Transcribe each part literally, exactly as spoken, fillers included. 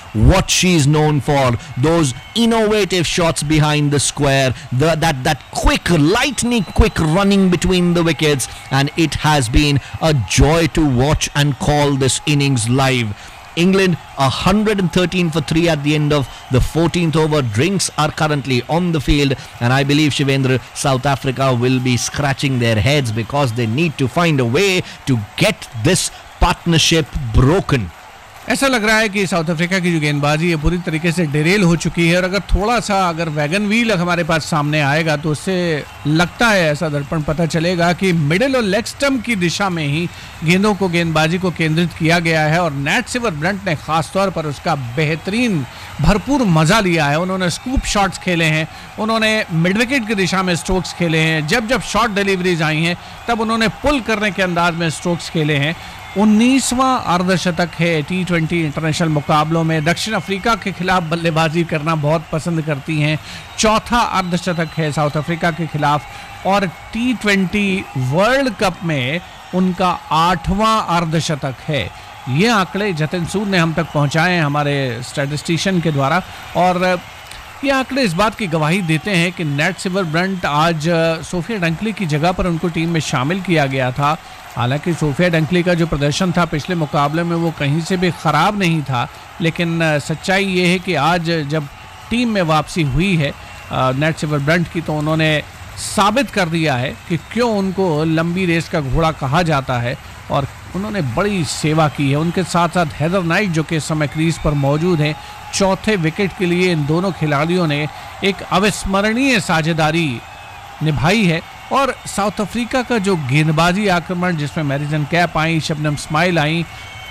what she's known for. Those innovative shots behind the square, the, that, that quick, lightning quick running between the wickets, and it has been a joy to watch and call this innings live. England one hundred thirteen for three at the end of the fourteenth over. Drinks are currently on the field, and I believe, Shivendra, South Africa will be scratching their heads because they need to find a way to get this partnership broken. ऐसा लग रहा है कि south Africa की जो गेंदबाजी है पूरी तरीके से डिरेल हो चुकी है, और अगर थोड़ा सा अगर वैगन व्हील हमारे पास सामने आएगा तो उससे लगता है, ऐसा दर्पण पता चलेगा कि मिडिल और लेग स्टंप की दिशा में ही गेंदों को, गेंदबाजी को केंद्रित किया गया है, और नैट सिवर ब्रंट ने खास तौर पर उसका बेहतरीन भरपूर मजा लिया है. उन्होंने स्कूप शॉट्स खेले हैं, उन्होंने मिड विकेट की दिशा में स्ट्रोक्स खेले हैं, जब जब शॉर्ट डिलीवरीज आई हैं तब उन्होंने पुल करने के अंदाज में स्ट्रोक्स खेले हैं. उन्नीसवां अर्धशतक है टी ट्वेंटी इंटरनेशनल मुकाबलों में. दक्षिण अफ्रीका के खिलाफ बल्लेबाजी करना बहुत पसंद करती हैं. चौथा अर्धशतक है साउथ अफ्रीका के खिलाफ, और टी ट्वेंटी वर्ल्ड कप में उनका आठवां अर्धशतक है. ये आंकड़े जतिन सूद ने हम तक पहुंचाए हैं हमारे स्टैटिस्टिशियन के द्वारा, और ये आंकड़े इस बात की गवाही देते हैं कि नैट सिवर ब्रंट आज सोफिया डंकली की जगह पर उनको टीम में शामिल किया गया था. हालांकि सोफिया डंकली का जो प्रदर्शन था पिछले मुकाबले में वो कहीं से भी ख़राब नहीं था, लेकिन सच्चाई ये है कि आज जब टीम में वापसी हुई है नैट सिवर ब्रंट की, तो उन्होंने साबित कर दिया है कि क्यों उनको लंबी रेस का घोड़ा कहा जाता है, और उन्होंने बड़ी सेवा की है. उनके साथ साथ हैदर नाइट जो कि इस समय क्रीज पर मौजूद हैं, चौथे विकेट के लिए इन दोनों खिलाड़ियों ने एक अविस्मरणीय साझेदारी निभाई है. और साउथ अफ्रीका का जो गेंदबाजी आक्रमण, जिसमें मैरिजन कैप आई, शबनम स्माइल आई,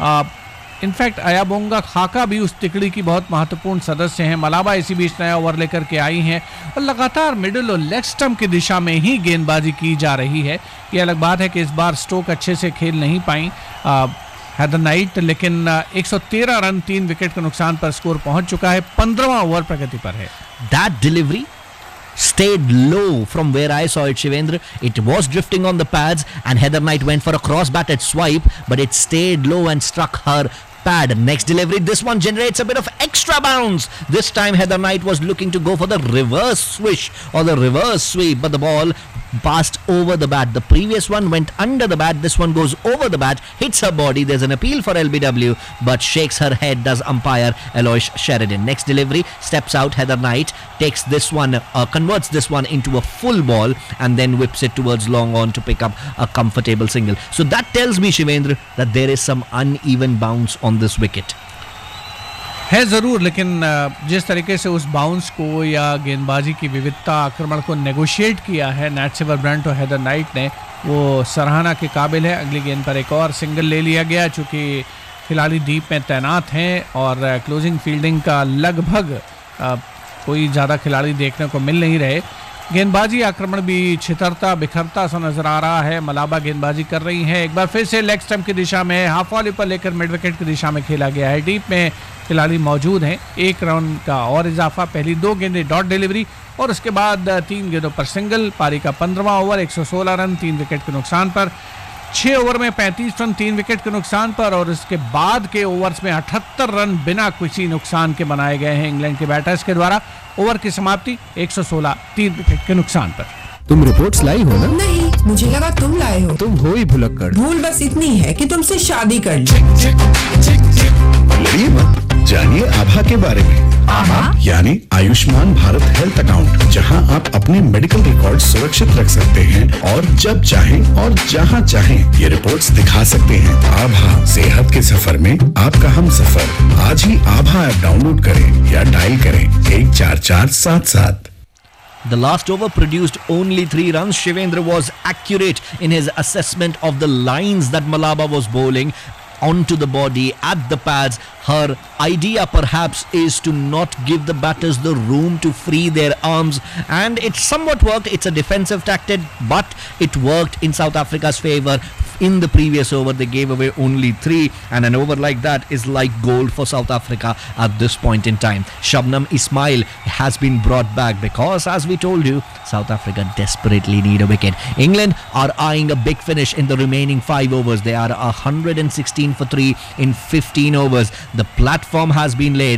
इनफैक्ट अयाबोंगा खाका भी उस तिकड़ी की बहुत महत्वपूर्ण सदस्य हैं. मलाबा इसी बीच नया ओवर लेकर के आई हैं, और लगातार मिडिल और लेग स्टंप की दिशा में ही गेंदबाजी की जा रही है. ये अलग बात है कि इस बार स्टोक अच्छे से खेल नहीं पाई हैदर नाइट, लेकिन एक सौ तेरह रन तीन विकेट के नुकसान पर स्कोर पहुंच चुका है. पंद्रहवां ओवर प्रगति पर है. That delivery stayed low from where I saw it, Shivendra. It was drifting on the pads, and Heather Knight went for a cross-batted swipe, but it stayed low and struck her pad. Next delivery, this one generates a bit of extra bounce. This time Heather Knight was looking to go for the reverse swish or the reverse sweep, but the ball passed over the bat. The previous one went under the bat. This one goes over the bat, hits her body. There's an appeal for L B W, but shakes her head, does umpire Alois Sheridan. Next delivery, steps out Heather Knight, takes this one, uh, converts this one into a full ball, and then whips it towards long on to pick up a comfortable single. So that tells me, Shivendra, that there is some uneven bounce on this wicket. है ज़रूर, लेकिन जिस तरीके से उस bounce को या गेंदबाजी की विविधता, आक्रमण को नेगोशिएट किया है नैट सिवर ब्रंट और हैदर नाइट ने, वो सराहना के काबिल है. अगली गेंद पर एक और सिंगल ले लिया गया, चूँकि खिलाड़ी डीप में तैनात हैं और क्लोजिंग फील्डिंग का लगभग कोई ज़्यादा खिलाड़ी देखने को मिल नहीं रहे. गेंदबाजी आक्रमण भी छितरता बिखरता सा नजर आ रहा है. मलाबा गेंदबाजी कर रही हैं, एक बार फिर से लेग स्टंप की दिशा में, हाफ वॉली पर लेकर मिड विकेट की दिशा में खेला गया है. डीप में खिलाड़ी मौजूद हैं. एक रन का और इजाफा, पहली दो गेंदें डॉट डिलीवरी, और उसके बाद तीन गेंदों पर सिंगल. पारी का पंद्रहवां ओवर, एक सौ सोलह रन तीन विकेट के नुकसान पर. छः ओवर में पैंतीस रन तीन विकेट के नुकसान पर, और इसके बाद के ओवर्स में अठहत्तर रन बिना किसी नुकसान के बनाए गए हैं इंग्लैंड के बैटर्स के द्वारा. ओवर की समाप्ति एक सौ सोलह तीन विकेट के नुकसान पर. तुम रिपोर्ट्स लाई हो ना? नहीं, मुझे लगा तुम लाए हो. तुम हो ही भुलक्कड़. भूल बस इतनी है कि तुमसे शादी कर ली. लड़िए मत, जानिए आभा के बारे में. आभा यानी आयुष्मान भारत हेल्थ अकाउंट, जहां आप अपने मेडिकल रिकॉर्ड सुरक्षित रख सकते हैं और जब चाहें और जहां चाहें ये रिपोर्ट्स दिखा सकते हैं. आभा, सेहत के सफर में आपका हम सफर. आज ही आभा ऐप डाउनलोड करें या डायल करें एक चार चार सात सात. The last over produced only three runs. Shivendra was accurate in his assessment of the lines that Malaba was bowling onto the body, at the pads. Her idea perhaps is to not give the batters the room to free their arms, and it somewhat worked. It's a defensive tactic, but it worked in South Africa's favour. In the previous over, they gave away only three, and an over like that is like gold for South Africa at this point in time. Shabnam Ismail has been brought back because, as we told you, South Africa desperately need a wicket. England are eyeing a big finish in the remaining five overs. They are one hundred sixteen for three in fifteen overs. The platform has been laid.